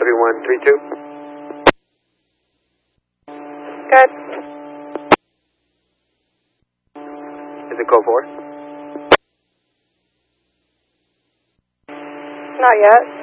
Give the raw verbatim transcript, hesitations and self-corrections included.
three one three two. Good. Is it code four? Not yet.